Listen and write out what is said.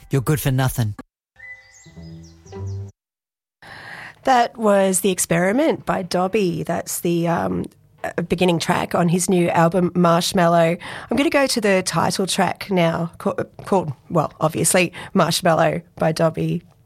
You're good for nothing. That was The Experiment by Dobby. That's the beginning track on his new album Marshmallow. I'm going to go to the title track now called, well, obviously, Marshmallow by Dobby.